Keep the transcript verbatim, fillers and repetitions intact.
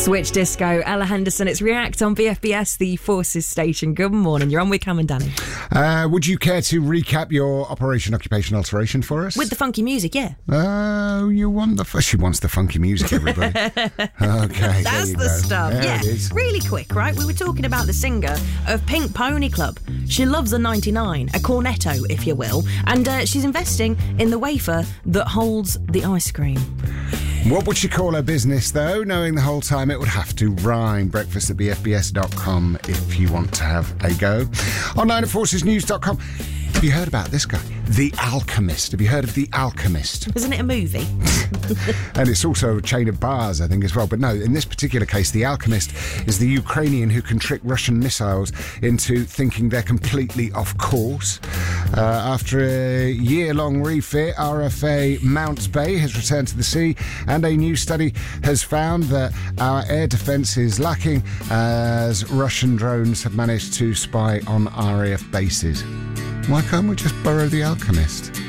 Switch Disco, Ella Henderson. It's React on B F B S, the Forces station. Good morning. You're on with Cam and Danny. Uh, would you care to recap your Operation Occupation Alteration for us? With the funky music, yeah. Oh, you want the... F- she wants the funky music, everybody. Okay. That's the stuff. There yeah. it is. Really quick, right? We were talking about the singer of Pink Pony Club. She loves a ninety-nine, a cornetto, if you will, and uh, she's investing in the wafer that holds the ice cream. What would she call her business, though? Knowing the whole time it would have to rhyme. Breakfast at b f b s dot com if you want to have a go. Online at forces news dot com. Have you heard about this guy? The Alchemist. Have you heard of The Alchemist? Isn't it a movie? And it's also a chain of bars, I think, as well. But no, in this particular case, The Alchemist is the Ukrainian who can trick Russian missiles into thinking they're completely off course. Uh, after a year-long refit, R F A Mounts Bay has returned to the sea, and a new study has found that our air defence is lacking as Russian drones have managed to spy on R A F bases. Why can't we just borrow The Alchemist?